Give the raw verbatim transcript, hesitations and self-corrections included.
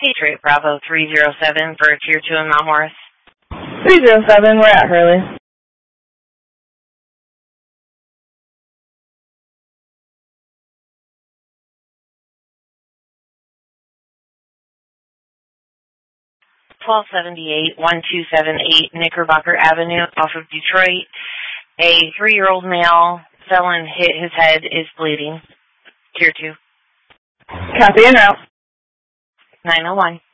Patriot Bravo three zero seven for Tier two in Mount Morris. three zero seven, we're at Hurley. twelve seventy-eight, one two seven eight Knickerbocker Avenue off of Detroit. A three-year-old male felon hit his head, is bleeding. Tier two. Copy en route. nine oh one.